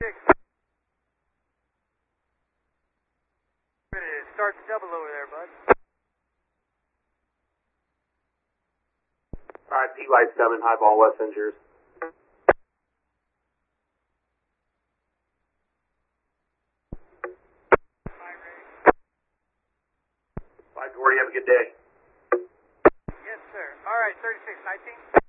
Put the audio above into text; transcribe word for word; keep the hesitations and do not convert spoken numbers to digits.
Six. Ready to start the double over there, bud. Alright, P-Light's coming, high ball, West End yours. Bye, Gordy, have a good day. Yes, sir. Alright, thirty-six nineteen.